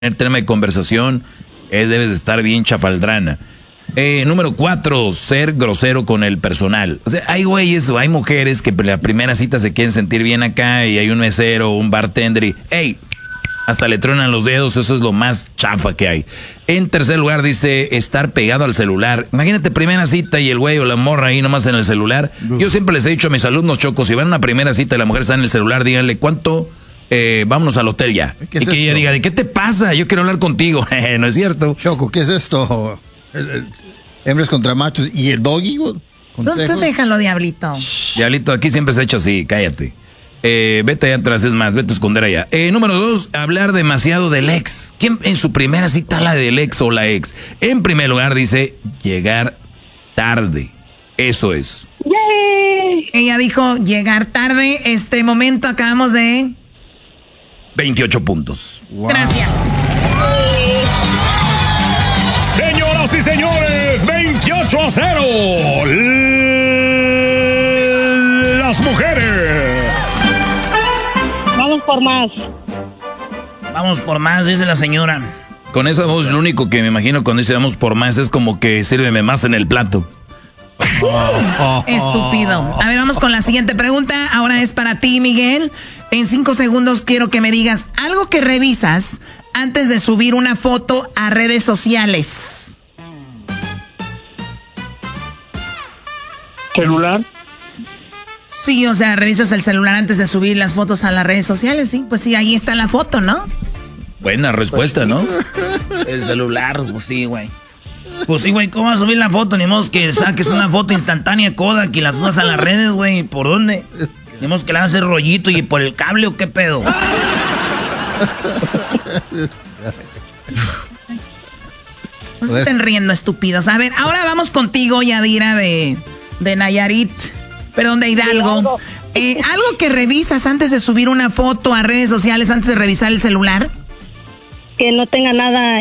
tema de conversación, debes de estar bien chafaldrana. Número 4, ser grosero con el personal. O sea, hay güeyes o hay mujeres que la primera cita se quieren sentir bien acá y hay un mesero o un bartender y ¡hey! Hasta le truenan los dedos, eso es lo más chafa que hay. En tercer lugar dice estar pegado al celular. Imagínate primera cita y el güey o la morra ahí nomás en el celular. Yo siempre les he dicho a mis alumnos, Choco, si van a una primera cita y la mujer está en el celular, díganle cuánto, vámonos al hotel ya. Y que ella diga, ¿de qué te pasa? Yo quiero hablar contigo. No es cierto. Choco, ¿qué es esto? Hembras contra machos y el doggy. Tú déjalo, Diablito. Diablito, aquí siempre se ha hecho así, cállate. Vete allá atrás, es más, vete a esconder allá. Número 2, hablar demasiado del ex. ¿Quién en su primera cita habla del ex o la ex? En primer lugar dice llegar tarde. Eso es. ¡Yay! Ella dijo llegar tarde. Este momento acabamos de... 28 puntos. Wow. Gracias. Señoras y señores, 28-0. Las mujeres. Vamos por más. Vamos por más, dice la señora. Con esa voz, lo único que me imagino cuando dice vamos por más es como que sírveme más en el plato. Estúpido. A ver, vamos con la siguiente pregunta. Ahora es para ti, Miguel. En 5 segundos quiero que me digas algo que revisas antes de subir una foto a redes sociales. ¿Celular? Sí, o sea, revisas el celular antes de subir las fotos a las redes sociales, sí. Pues sí, ahí está la foto, ¿no? Buena respuesta, ¿no? El celular, pues sí, güey. Pues sí, güey, ¿cómo vas a subir la foto? Ni modo que saques una foto instantánea Kodak y la subas a las redes, güey. ¿Por dónde? Ni modo que le hagas el rollito y por el cable o qué pedo. No se estén riendo, estúpidos. A ver, ahora vamos contigo, Yadira, de Nayarit. Perdón, de Hidalgo. ¿Algo que revisas antes de subir una foto a redes sociales, antes de revisar el celular? Que no tenga nada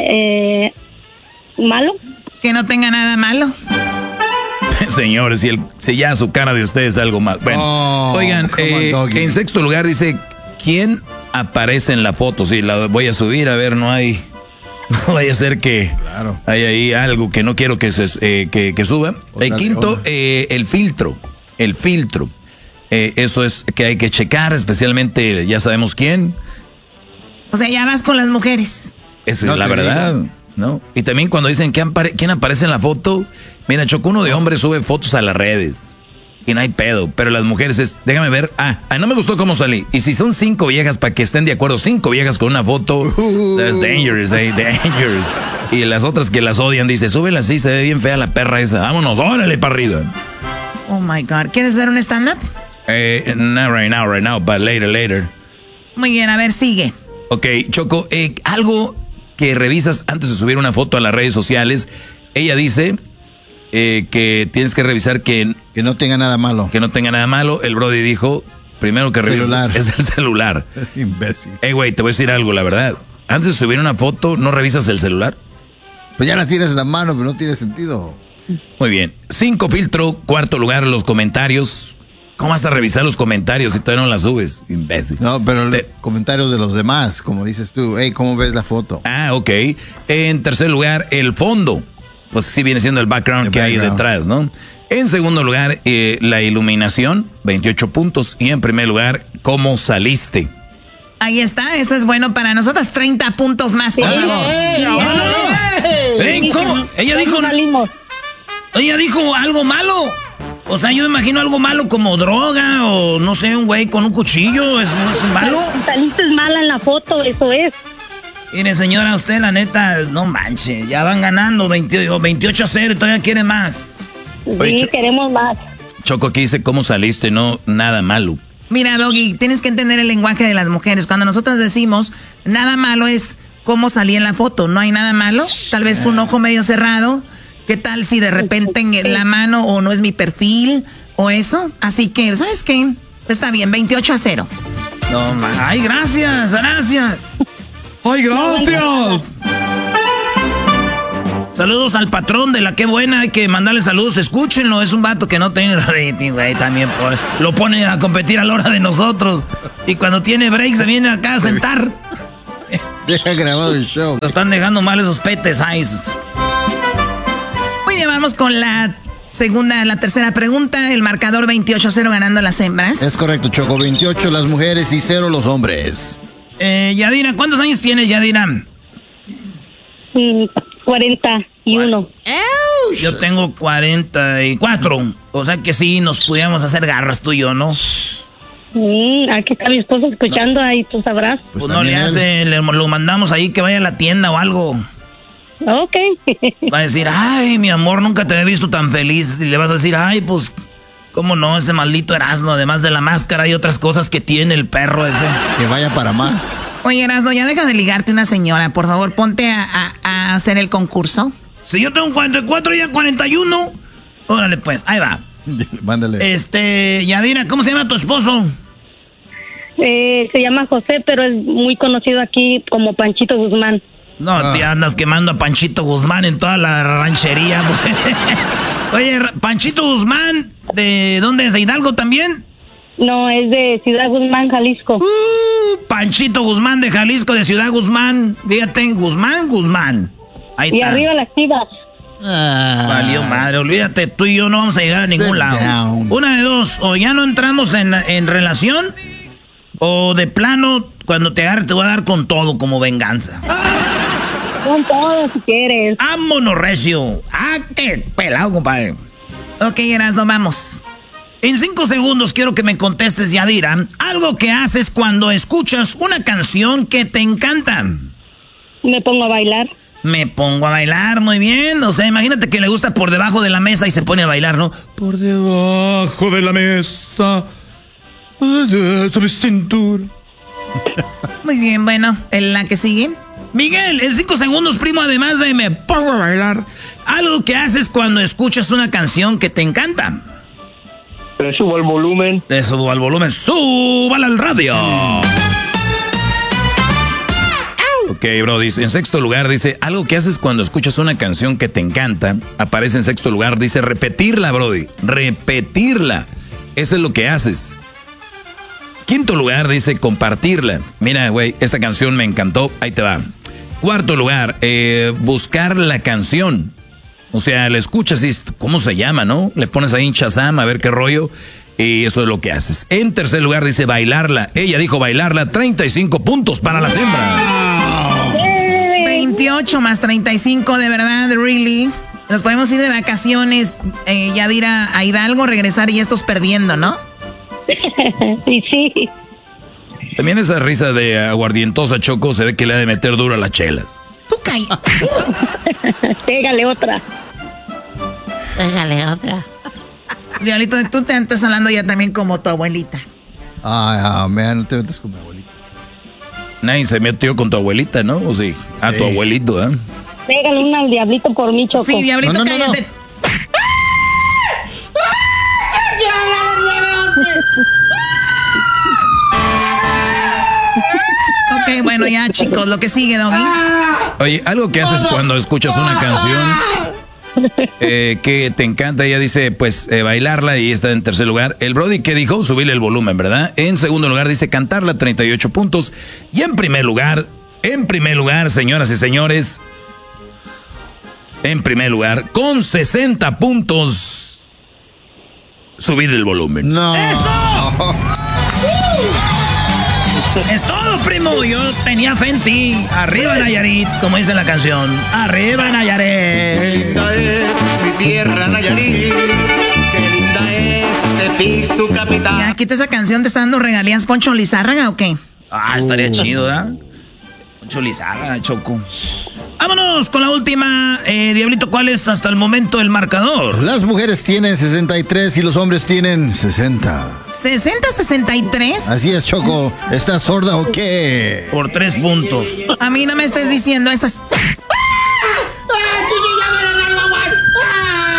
malo. Que no tenga nada malo. Señores, si ya su cara de ustedes es algo mal. Bueno, oigan, en sexto lugar dice, ¿quién aparece en la foto? Sí, la voy a subir, a ver, no vaya a ser que hay ahí algo que no quiero que suba. El quinto, el filtro. El filtro. Eso es que hay que checar, especialmente, ya sabemos quién. O sea, ya vas con las mujeres. Esa es la verdad, ¿no? Y también cuando dicen quién aparece en la foto, mira, Choco, uno de hombres sube fotos a las redes y no hay pedo, pero las mujeres es, déjame ver, no me gustó cómo salí. Y si son 5 viejas para que estén de acuerdo, 5 viejas con una foto, that's dangerous, dangerous. Y las otras que las odian, dice, súbela así, se ve bien fea la perra esa, vámonos, órale para arriba. Oh my God, ¿quieres hacer un stand-up? Not right now, but later. Muy bien, a ver, sigue. Ok, Choco, algo que revisas antes de subir una foto a las redes sociales. Ella dice que tienes que revisar que no tenga nada malo. Que no tenga nada malo. El Brody dijo, primero que revisas es el celular. Imbécil. Güey, te voy a decir algo, la verdad. Antes de subir una foto, ¿no revisas el celular? Pues ya la tienes en la mano, pero no tiene sentido. Muy bien. 5 filtro, cuarto lugar, los comentarios. ¿Cómo vas a revisar los comentarios si todavía no las subes, imbécil? No, pero los comentarios de los demás, como dices tú. Hey, ¿cómo ves la foto? Ok. En tercer lugar, el fondo. Pues sí viene siendo el background que hay detrás, ¿no? En segundo lugar, la iluminación, 28 puntos. Y en primer lugar, ¿cómo saliste? Ahí está, eso es bueno para nosotros. 30 puntos más, por favor. ¿Cómo? Ella dijo algo malo. O sea, yo me imagino algo malo como droga o no sé, un güey con un cuchillo. ¿Eso es malo? Saliste mala en la foto, eso es. Mire, señora, usted la neta, no manche. Ya van ganando 28-0 y todavía quiere más. Sí, queremos más. Choco, aquí dice cómo saliste, no nada malo. Mira, Doggy, tienes que entender el lenguaje de las mujeres. Cuando nosotras decimos nada malo es cómo salí en la foto. No hay nada malo. Tal vez un ojo medio cerrado. ¿Qué tal si de repente en la mano o no es mi perfil o eso? Así que, ¿sabes qué? Está bien, 28-0. No, ay, gracias. ¡Ay, gracias! Saludos al patrón de la Qué Buena, hay que mandarle saludos, escúchenlo, es un vato que no tiene rating, güey, también lo pone a competir a la hora de nosotros. Y cuando tiene break se viene acá a sentar. Deja grabado el show. Lo están dejando mal esos petes, Ice. Muy bien, vamos con la tercera pregunta. El marcador 28-0 ganando las hembras. Es correcto, Choco. 28 las mujeres y 0 los hombres. Yadira, ¿cuántos años tienes, Yadira? 41. Yo tengo 44. O sea que sí, nos pudiéramos hacer garras tú y yo, ¿no? Aquí está mi esposo escuchando, ahí tú sabrás. Pues no le hace, lo mandamos ahí que vaya a la tienda o algo. Ok. Va a decir, ay, mi amor, nunca te he visto tan feliz. Y le vas a decir, ay, pues, ¿cómo no? Ese maldito Erasmo, además de la máscara y otras cosas que tiene el perro ese. Que vaya para más. Oye, Erasmo, ya deja de ligarte una señora. Por favor, ponte a hacer el concurso. Si yo tengo 44 y ya 41. Órale, pues, ahí va. Mándale. Yadira, ¿cómo se llama tu esposo? Se llama José, pero es muy conocido aquí como Panchito Guzmán. No, te andas quemando a Panchito Guzmán en toda la ranchería. Oye, Panchito Guzmán, ¿de dónde es? ¿De Hidalgo también? No, es de Ciudad Guzmán, Jalisco. Panchito Guzmán de Jalisco, de Ciudad Guzmán. Fíjate, Guzmán. Ahí y está. arriba las Chivas. Valió madre, olvídate, tú y yo no vamos a llegar a ningún lado. Down. Una de dos, o ya no entramos en relación, o de plano, cuando te agarre te voy a dar con todo como venganza. Con todo si quieres. ¡Vámonos, recio! ¡Ah, qué pelado, compadre! Ok, Erasmo, vamos. En 5 segundos quiero que me contestes, Yadira, algo que haces cuando escuchas una canción que te encanta. Me pongo a bailar. Me pongo a bailar, muy bien. O sea, imagínate que le gusta Por Debajo de la Mesa y se pone a bailar, ¿no? Por debajo de la mesa, sobre cintura. Muy bien, bueno, ¿en la que sigue? Miguel, en 5 segundos, primo, además de me pongo a bailar, algo que haces cuando escuchas una canción que te encanta. Le subo el volumen. Le subo al volumen, súbala al radio. Ok, bro, dice, en sexto lugar dice, algo que haces cuando escuchas una canción que te encanta, aparece en sexto lugar, dice, repetirla, brody, repetirla. Eso es lo que haces. Quinto lugar dice, compartirla. Mira, güey, esta canción me encantó, ahí te va. Cuarto lugar, buscar la canción. O sea, la escuchas y, ¿cómo se llama, no? Le pones ahí en Shazam a ver qué rollo. Y eso es lo que haces. En tercer lugar dice bailarla. Ella dijo bailarla, 35 puntos para la hembra. 28 más 35, de verdad, really. Nos podemos ir de vacaciones, Yadira, a Hidalgo, regresar y ya estás perdiendo, ¿no? Sí. También esa risa de aguardientosa, Choco, se ve que le ha de meter duro a las chelas. Tú caí. Pégale otra. Diablito, tú te estás hablando ya también como tu abuelita. Ay, man, no te metas con mi abuelita. Nadie se metió con tu abuelita, ¿no? O sí, a tu abuelito, ¿eh? Pégale una al diablito por mí, Choco. Sí, Diablito, No. cállate. Ok, bueno, ya, chicos, lo que sigue, Doggy. Oye, algo que haces cuando escuchas una canción que te encanta, ella dice, pues, bailarla y está en tercer lugar. El Brody, ¿qué dijo? Subirle el volumen, ¿verdad? En segundo lugar dice cantarla, 38 puntos. Y en primer lugar, señoras y señores, en primer lugar, con 60 puntos, subir el volumen. No. ¡Eso! Es todo, primo. Yo tenía fe en ti. Arriba, Nayarit, como dice la canción. Arriba, Nayarit. Linda es mi tierra, Nayarit. Qué linda es Tepic, su capital. Ya, quita esa canción, ¿te está dando regalías Poncho Lizárraga o qué? Ah, estaría chido, ¿verdad? Poncho Lizárraga, Choco. Vámonos con la última. Diablito, ¿cuál es hasta el momento el marcador? Las mujeres tienen 63 y los hombres tienen 60. ¿60-63? Así es, Choco. ¿Estás sorda o qué? Por 3 puntos. A mí no me estés diciendo esas...